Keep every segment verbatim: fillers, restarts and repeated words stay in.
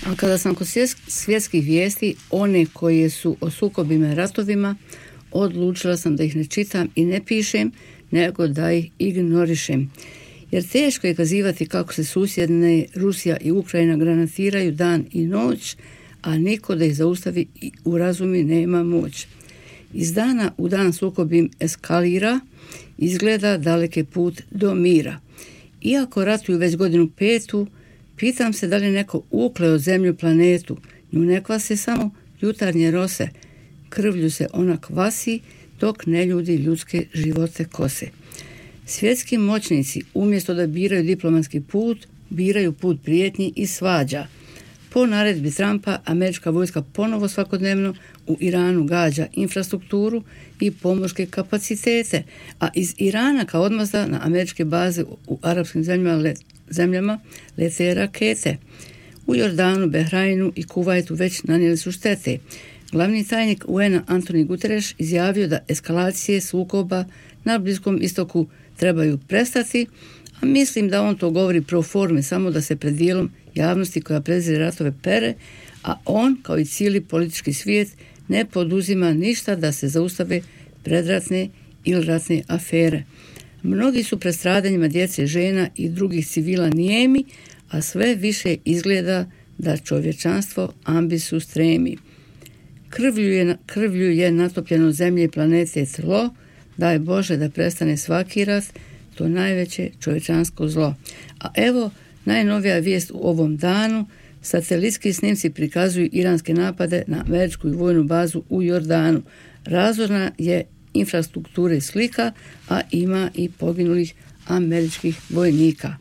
A kada sam kod svjetskih vijesti, one koje su o sukobima i ratovima, odlučila sam da ih ne čitam i ne pišem, nego da ih ignorišem. Jer teško je kazivati kako se susjedne Rusija i Ukrajina granatiraju dan i noć, a niko da ih zaustavi i urazumi nema moć. Iz dana u dan sukob im eskalira, izgleda daleki put do mira. Iako ratuju već godinu petu, pitam se da li neko ukleo zemlju planetu, nju ne kvase samo jutarnje rose, krvlju se ona kvasi, dok ne ljudi ljudske živote kose. Svjetski moćnici, umjesto da biraju diplomatski put, biraju put prijetnji i svađa. Po naredbi Trumpa, američka vojska ponovo svakodnevno u Iranu gađa infrastrukturu i pomorske kapacitete, a iz Irana kao odmazda na američke baze u arapskim zemljama, le, zemljama lete rakete. U Jordanu, Bahreinu i Kuvajtu već nanijeli su štete. Glavni tajnik U N-a Antoni Guterres izjavio da eskalacije sukoba na Bliskom istoku trebaju prestati, a mislim da on to govori pro forme, samo da se pred dijelom javnosti koja prezire ratove pere, a on, kao i cijeli politički svijet, ne poduzima ništa da se zaustave predratne ili ratne afere. Mnogi su pred stradanjima djece, žena i drugih civila nijemi, a sve više izgleda da čovječanstvo ambisu stremi. Krvlju je, krvlju je natopljeno zemlje i planete tlo, daj Bože da prestane svaki rat, to najveće čovječansko zlo. A evo najnovija vijest u ovom danu, satelitski snimci prikazuju iranske napade na američku vojnu bazu u Jordanu. Razorna je infrastruktura slika, a ima i poginulih američkih vojnika.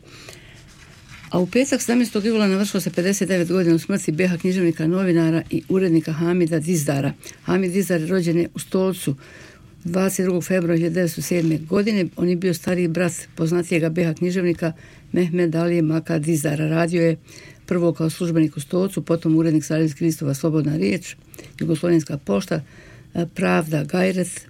A u petak sedamnaestog jula navršilo se pedeset devet godina u smrti B iH književnika, novinara i urednika Hamida Dizdara. Hamid Dizdar je rođen je u Stolcu dvadeset drugog februara hiljadu devetsto sedme. godine. On je bio stariji brat poznatijega B iH književnika Mehmed Alije Maka Dizdara. Radio je prvo kao službenik u Stolcu, potom urednik Sarajevskih listova Slobodna riječ, Jugoslovenska pošta, Pravda, Gajret,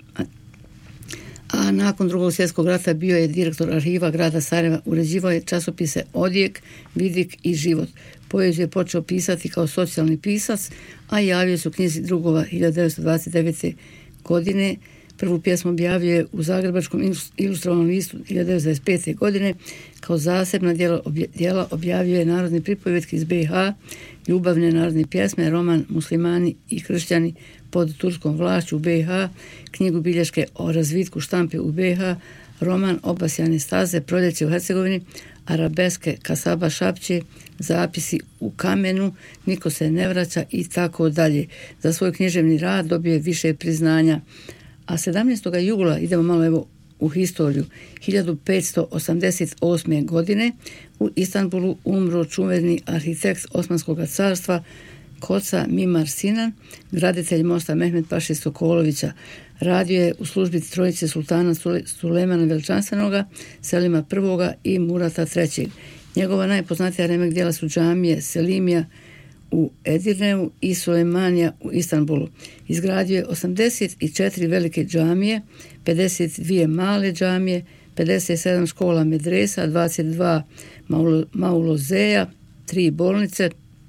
a nakon drugog svjetskog rata bio je direktor arhiva grada Sarajeva, uređivao je časopise Odjek, Vidik i Život. Poeziju je počeo pisati kao socijalni pisac, a javio se u knjizi Drugova hiljadu devetsto dvadeset devete. godine. Prvu pjesmu objavio je u Zagrebačkom ilustrovanom listu hiljadu devetsto dvadeset pete. godine. Kao zasebna djela, obje, djela objavio je narodni pripovetke iz B iH, ljubavne narodne pjesme, roman Muslimani i kršćani pod turskom vlašću u B iH, knjigu bilješke o razvitku štampe u B iH, roman Obasjane staze, Proljeće u Hercegovini, arabeske Kasaba Šapće, zapisi u kamenu, Niko se ne vraća i tako dalje. Za svoj književni rad dobio je više priznanja. A sedamnaestog jula, idemo malo evo u historiju, hiljadu petsto osamdeset osme. godine u Istanbulu umro čuveni arhitekt Osmanskog carstva Koca Mimar Sinan, graditelj mosta Mehmed Paše Sokolovića. Radio je u službi trojice sultana Sulejmana Veličanstvenoga, Selima prvoga i Murata trećeg. Njegova najpoznatija remek djela su džamije Selimija u Edirneu i Sulejmanija u Istanbulu. Izgradio je osamdeset četiri velike džamije, pedeset dvije male džamije, pedeset sedam škola medresa, dvadeset dva maulozeja, tri bolnice,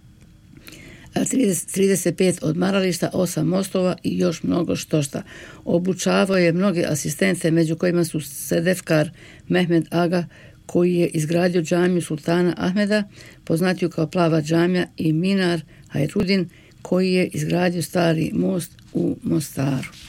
trideset pet odmarališta, osam mostova i još mnogo štošta. Obučavao je mnoge asistente, među kojima su Sedefkar Mehmed Aga, koji je izgradio džamiju Sultana Ahmeda, poznatiju kao Plava džamija, i Minar Hajrudin, koji je izgradio stari most u Mostaru.